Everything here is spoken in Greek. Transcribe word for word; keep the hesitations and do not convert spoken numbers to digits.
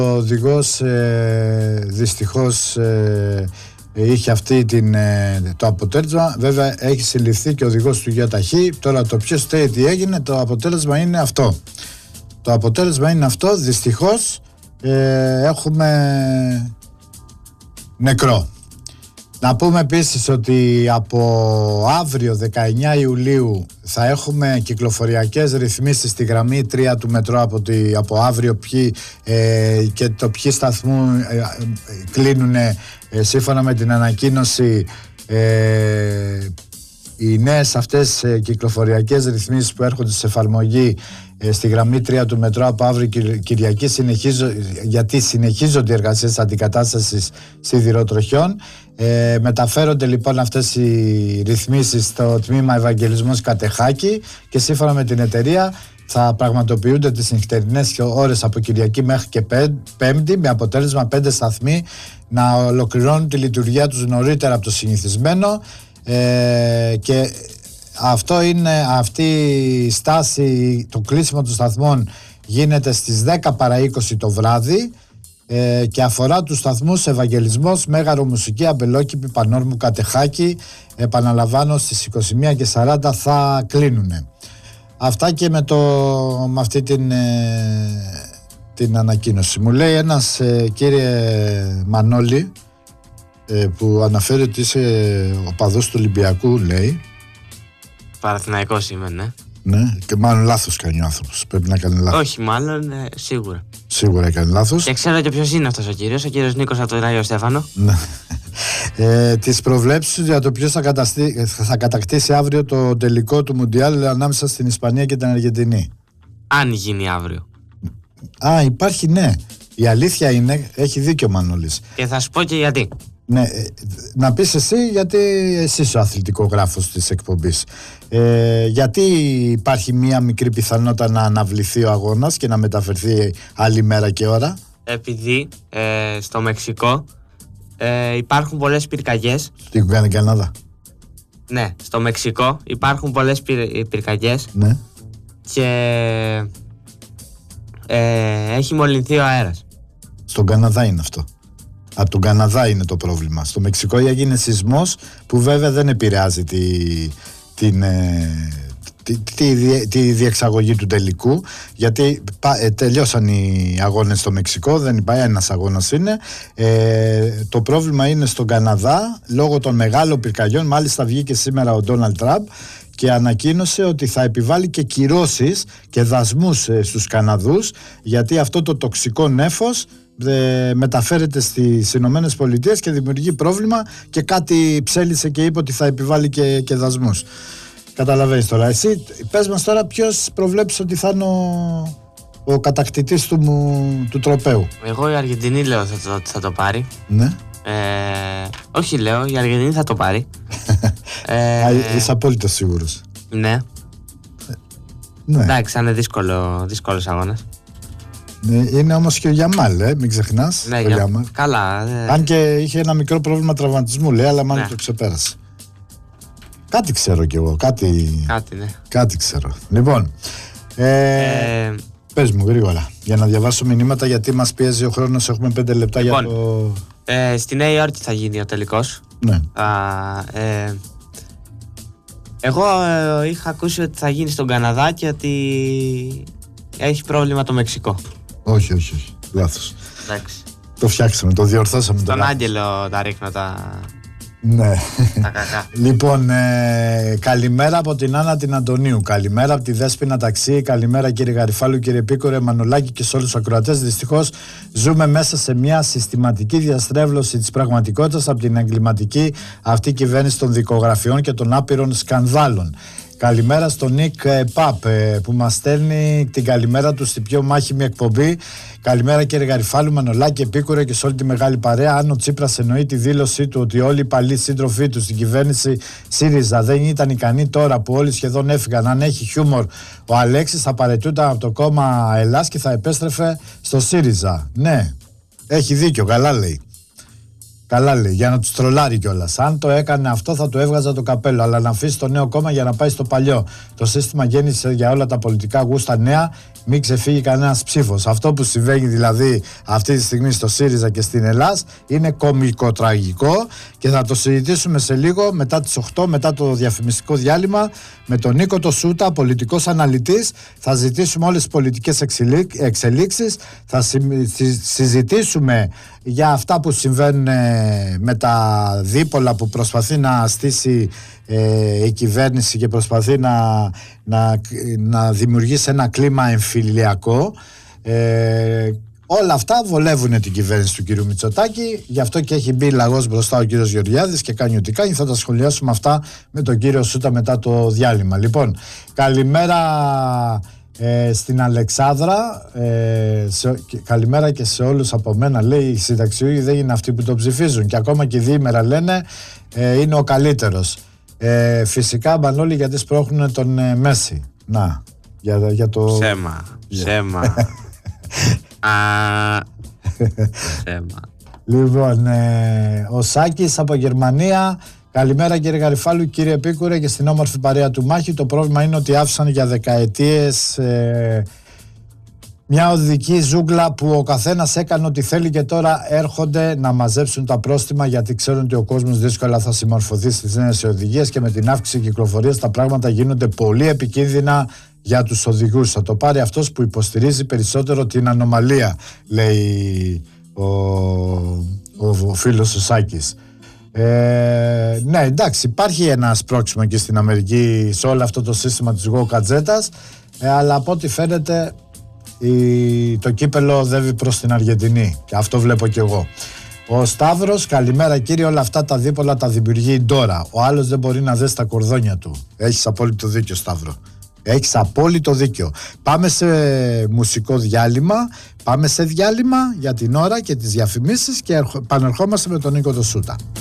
Ο οδηγός ε, δυστυχώς ε, είχε αυτή την, ε, το αποτέλεσμα. Βέβαια έχει συλληφθεί και ο οδηγός του ΙΑΤΑΧΗ. Τώρα το ποιος θέλει τι έγινε, το αποτέλεσμα είναι αυτό. Το αποτέλεσμα είναι αυτό, δυστυχώς ε, έχουμε νεκρό. Να πούμε επίσης ότι από αύριο δεκαεννιά Ιουλίου θα έχουμε κυκλοφοριακές ρυθμίσεις στη γραμμή τρία του μετρό από, τη, από αύριο ποιοι, ε, και το ποιοι σταθμού ε, ε, κλείνουν ε, σύμφωνα με την ανακοίνωση ε, οι νέες αυτές ε, κυκλοφοριακές ρυθμίσεις που έρχονται σε εφαρμογή ε, στη γραμμή τρία του μετρό από αύριο Κυριακή, συνεχίζω, γιατί συνεχίζονται οι εργασίες αντικατάστασης σιδηροτροχιών. Ε, μεταφέρονται λοιπόν αυτές οι ρυθμίσεις στο τμήμα Ευαγγελισμός Κατεχάκη και σύμφωνα με την εταιρεία θα πραγματοποιούνται τις νυχτερινές ώρες από Κυριακή μέχρι και Πέμπτη, με αποτέλεσμα πέντε σταθμοί να ολοκληρώνουν τη λειτουργία τους νωρίτερα από το συνηθισμένο. Ε, και αυτό είναι, αυτή η στάση, το κλείσιμο των σταθμών γίνεται στις δέκα παρά είκοσι το βράδυ ε, και αφορά τους σταθμούς Ευαγγελισμός, Μέγαρο Μουσική, Αμπελόκηπη, Πανόρμου, Κατεχάκη. Επαναλαμβάνω, στις είκοσι μία και σαράντα θα κλείνουνε. Αυτά και με, το, με αυτή την, ε, την ανακοίνωση. Μου λέει ένας ε, κύριε Μανώλη, ε, που αναφέρει ότι είσαι οπαδός του Ολυμπιακού, λέει. Παραθηναϊκός είμαι, ναι. Ναι, και μάλλον λάθος κάνει ο άνθρωπος. Πρέπει να κάνει λάθος. Όχι, μάλλον ε, σίγουρα. Σίγουρα έκανε λάθος. Και ξέρω και ποιος είναι αυτός ο κύριος, ο κύριος Νίκος από το Άγιο Στέφανο. Ναι. Ε, τις προβλέψεις για το ποιος θα, καταστεί, θα κατακτήσει αύριο το τελικό του Μουντιάλ ανάμεσα στην Ισπανία και την Αργεντινή. Αν γίνει αύριο. Α, υπάρχει, ναι. Η αλήθεια είναι, έχει δίκιο ο Μανώλης. Και θα σου πω και γιατί. Ναι, να πεις εσύ, γιατί εσύ είσαι ο αθλητικογράφος της εκπομπής. Ε, γιατί υπάρχει μία μικρή πιθανότητα να αναβληθεί ο αγώνας και να μεταφερθεί άλλη μέρα και ώρα? Επειδή ε, στο Μεξικό ε, υπάρχουν πολλές πυρκαγιές. Στην Καναδά. Ναι, στο Μεξικό υπάρχουν πολλές πυρ, πυρκαγιές. Ναι. Και ε, έχει μολυνθεί ο αέρας. Στον Καναδά είναι αυτό. Από τον Καναδά είναι το πρόβλημα. Στο Μεξικό έγινε σεισμός που βέβαια δεν επηρεάζει τη, την, τη, τη, τη, τη διεξαγωγή του τελικού, γιατί ε, τελειώσαν οι αγώνες στο Μεξικό, δεν υπάρχει, ένας αγώνας είναι. Ε, το πρόβλημα είναι στον Καναδά λόγω των μεγάλων πυρκαγιών. Μάλιστα βγήκε σήμερα ο Ντόναλντ Τραμπ και ανακοίνωσε ότι θα επιβάλλει και κυρώσεις και δασμούς ε, στους Καναδούς, γιατί αυτό το τοξικό νέφος ε, μεταφέρεται στις Ηνωμένες Πολιτείες και δημιουργεί πρόβλημα, και κάτι ψέλισε και είπε ότι θα επιβάλλει και, και δασμούς. Καταλαβαίνεις τώρα. Εσύ πες μας τώρα ποιος προβλέπεις ότι θα είναι ο, ο κατακτητής του, του τροπαίου. Εγώ η Αργεντινή λέω θα το, θα το πάρει. Ναι. Ε, όχι λέω, η Αργεντινή θα το πάρει. ε, Είσαι απόλυτα σίγουρος? Ναι. Ναι. Εντάξει, θα είναι δύσκολο, δύσκολος αγώνας. Ναι, είναι όμως και ο Γιαμάλ, ε, μην ξεχνάς. Ναι, για... καλά. Ε... Αν και είχε ένα μικρό πρόβλημα τραυματισμού, λέει, αλλά μάλλον ναι. το ξεπέρασε. Κάτι ξέρω κι εγώ, κάτι, κάτι, ναι. κάτι ξέρω. Λοιπόν, ε, ε... πες μου γρήγορα, για να διαβάσω μηνύματα, γιατί μας πιέζει ο χρόνος, έχουμε πέντε λεπτά λοιπόν, για το... Ε, στη Νέα Υόρκη θα γίνει ο τελικός. Ναι. Α, ε, εγώ ε, είχα ακούσει ότι θα γίνει στον Καναδά και ότι έχει πρόβλημα το Μεξικό. Όχι, όχι, όχι. Λάθος. Εντάξει. Το φτιάξαμε, το διορθώσαμε. Τον Άγγελο τα ρίχνω τα... Ναι. Τα κακά. Λοιπόν, ε, καλημέρα από την Άννα την Αντωνίου. Καλημέρα από τη Δέσποινα Ταξί. Καλημέρα κύριε Γαριφάλου, κύριε Πίκορε, Μανολάκη και σε όλους τους ακροατές. Δυστυχώς ζούμε μέσα σε μια συστηματική διαστρέβλωση της πραγματικότητας από την εγκληματική αυτή κυβέρνηση των δικογραφιών και των άπειρων σκανδάλων. Καλημέρα στον Νίκ Παπ που μας στέλνει την καλημέρα του στην πιο μάχημη εκπομπή. Καλημέρα κύριε Γαριφάλου, Μανολάκη, Επίκουρε και σε όλη τη μεγάλη παρέα. Αν ο Τσίπρας εννοεί τη δήλωσή του ότι όλοι οι παλιοί σύντροφοί του στην κυβέρνηση ΣΥΡΙΖΑ δεν ήταν ικανοί τώρα που όλοι σχεδόν έφυγαν, αν έχει χιούμορ ο Αλέξης θα παραιτούνταν από το κόμμα Ελλάς και θα επέστρεφε στο ΣΥΡΙΖΑ. Ναι, έχει δίκιο, καλά λέει. Καλά λέει, για να του τρολάρει κιόλας. Αν το έκανε αυτό θα του έβγαζα το καπέλο. Αλλά να αφήσει το νέο κόμμα για να πάει στο παλιό. Το σύστημα γέννησε για όλα τα πολιτικά γούστα νέα. μην ξεφύγει κανένας ψήφος. Αυτό που συμβαίνει δηλαδή αυτή τη στιγμή στο ΣΥΡΙΖΑ και στην Ελλάς είναι κωμικοτραγικό και θα το συζητήσουμε σε λίγο μετά τις οκτώ, μετά το διαφημιστικό διάλειμμα, με τον Νίκο το Σούτα, πολιτικός αναλυτής. Θα ζητήσουμε όλες τις πολιτικές εξελίξεις, θα συζητήσουμε για αυτά που συμβαίνουν με τα δίπολα που προσπαθεί να στήσει ε, η κυβέρνηση και προσπαθεί να, να, να δημιουργήσει ένα κλίμα εμφυλιακό. Ε, όλα αυτά βολεύουν την κυβέρνηση του κύριου Μητσοτάκη, γι' αυτό και έχει μπει λαγός μπροστά ο κύριος Γεωργιάδης και κάνει ό,τι κάνει. Θα τα σχολιάσουμε αυτά με τον κύριο Σούτα μετά το διάλειμμα. Λοιπόν, καλημέρα ε, στην Αλεξάνδρα, ε, σε, και, καλημέρα και σε όλους από μένα. Λέει, οι συνταξιούχοι δεν είναι αυτοί που το ψηφίζουν και ακόμα και διήμερα λένε ε, είναι ο καλύτερος. Ε, φυσικά Μπανόλη, γιατί σπρώχνουν τον ε, Μέση. Να, για, για το... Ψέμα, ψέμα. Α, ψέμα. Λοιπόν, ε, ο Σάκης από Γερμανία. Καλημέρα κύριε Γαριφάλου, κύριε Επίκουρε και στην όμορφη παρέα του Μάχη. Το πρόβλημα είναι ότι άφησαν για δεκαετίες ε, μια οδική ζούγκλα που ο καθένας έκανε ό,τι θέλει και τώρα έρχονται να μαζέψουν τα πρόστιμα, γιατί ξέρουν ότι ο κόσμος δύσκολα θα συμμορφωθεί στις νέες οδηγίες και με την αύξηση κυκλοφορίας τα πράγματα γίνονται πολύ επικίνδυνα για τους οδηγούς. Θα το πάρει αυτός που υποστηρίζει περισσότερο την ανομαλία, λέει ο, ο, ο φίλος ο Σάκης. Ε, ναι, εντάξει, υπάρχει ένα σπρώξιμο εκεί στην Αμερική σε όλο αυτό το σύστημα της γοκατζέτας, ε, αλλά από ό,τι φαίνεται η, το κύπελο οδεύει προς την Αργεντινή και αυτό βλέπω κι εγώ. Ο Σταύρος, καλημέρα κύριε, όλα αυτά τα δίπολα τα δημιουργεί η Ντόρα. Ο άλλος δεν μπορεί να δέσει τα κορδόνια του. Έχεις απόλυτο δίκιο, Σταύρο. Έχεις απόλυτο δίκιο. Πάμε σε μουσικό διάλειμμα. Πάμε σε διάλειμμα για την ώρα και τις διαφημίσεις και επανερχόμαστε με τον Νίκο το Σούτα.